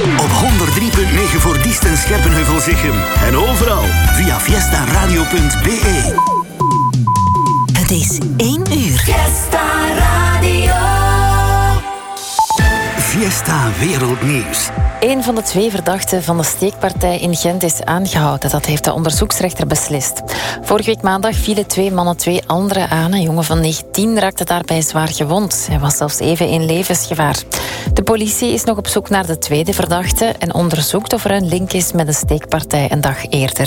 Op 103.9 voor Diest en Scherpenheuvel-Zichem. En overal via fiestaradio.be. Het is 1 uur. Fiesta Radio. Fiesta Wereldnieuws. Een van de 2 verdachten van de steekpartij in Gent is aangehouden. Dat heeft de onderzoeksrechter beslist. Vorige week maandag vielen 2 mannen 2 anderen aan. Een jongen van 19 raakte daarbij zwaar gewond. Hij was zelfs even in levensgevaar. De politie is nog op zoek naar de tweede verdachte en onderzoekt of er een link is met de steekpartij een dag eerder.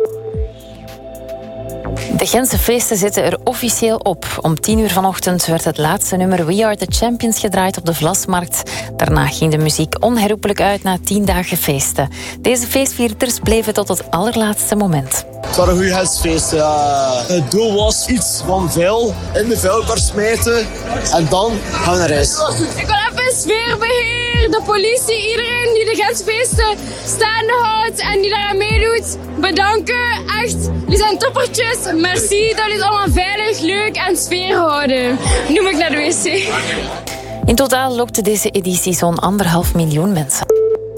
De Gentse feesten zitten er officieel op. Om 10 uur vanochtend werd het laatste nummer We Are The Champions gedraaid op de Vlasmarkt. Daarna ging de muziek onherroepelijk uit na 10 dagen feesten. Deze feestvierders bleven tot het allerlaatste moment. Het was een goed huisfeest. Het doel was iets van vuil in de vuilkar smijten en dan gaan we naar huis. Ik wil even sfeerbeheer, de politie, iedereen die de Gentsfeesten staande houdt en die daaraan meedoet. Bedanken, echt. Jullie zijn toppertjes. Merci dat jullie het allemaal veilig, leuk en sfeer houden. Nu moet ik naar de wc. In totaal lokte deze editie zo'n 1,5 miljoen mensen.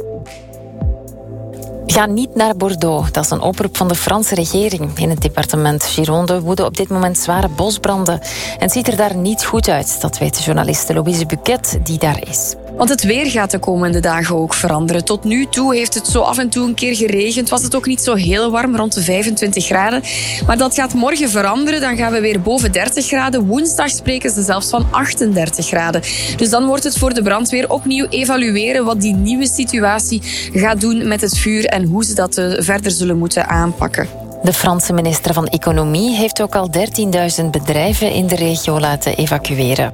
Ga niet naar Bordeaux. Dat is een oproep van de Franse regering. In het departement Gironde woeden op dit moment zware bosbranden. En het ziet er daar niet goed uit. Dat weet de journaliste Louise Buquet, die daar is. Want het weer gaat de komende dagen ook veranderen. Tot nu toe heeft het zo af en toe een keer geregend. Was het ook niet zo heel warm, rond de 25 graden. Maar dat gaat morgen veranderen. Dan gaan we weer boven 30 graden. Woensdag spreken ze zelfs van 38 graden. Dus dan wordt het voor de brandweer opnieuw evalueren wat die nieuwe situatie gaat doen met het vuur en hoe ze dat verder zullen moeten aanpakken. De Franse minister van Economie heeft ook al 13.000 bedrijven in de regio laten evacueren.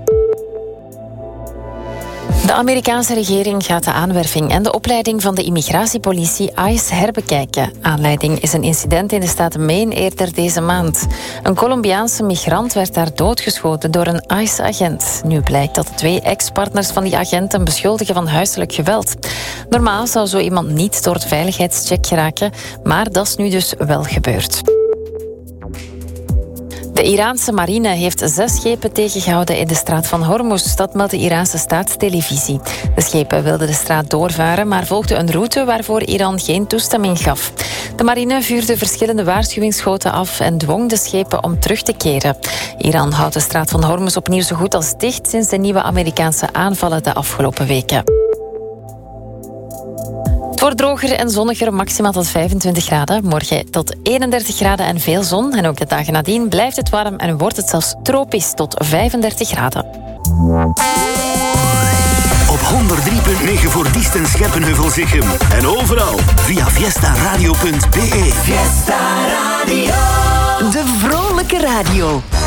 De Amerikaanse regering gaat de aanwerving en de opleiding van de immigratiepolitie ICE herbekijken. Aanleiding is een incident in de staat Maine eerder deze maand. Een Colombiaanse migrant werd daar doodgeschoten door een ICE-agent. Nu blijkt dat de 2 ex-partners van die agent hem beschuldigen van huiselijk geweld. Normaal zou zo iemand niet door het veiligheidscheck geraken, maar dat is nu dus wel gebeurd. De Iraanse marine heeft 6 schepen tegengehouden in de straat van Hormuz. Dat meldt de Iraanse staatstelevisie. De schepen wilden de straat doorvaren, maar volgden een route waarvoor Iran geen toestemming gaf. De marine vuurde verschillende waarschuwingsschoten af en dwong de schepen om terug te keren. Iran houdt de straat van Hormuz opnieuw zo goed als dicht sinds de nieuwe Amerikaanse aanvallen de afgelopen weken. Het wordt droger en zonniger, maximaal tot 25 graden. Morgen tot 31 graden en veel zon. En ook de dagen nadien blijft het warm en wordt het zelfs tropisch tot 35 graden. Op 103.9 voor Diest en Scherpenheuvel-Zichem. En overal via fiestaradio.be. Fiesta Radio. De vrolijke radio.